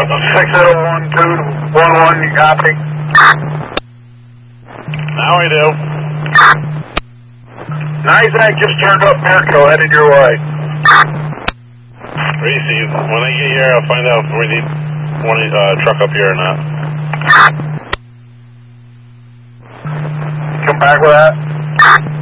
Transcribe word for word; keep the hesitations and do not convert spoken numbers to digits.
six zero one two one one, you copy? Now I do. NISAC just turned up Mirko, headed your way. Reese, when I get here, I'll find out if we need one uh, truck up here or not. Come back with that.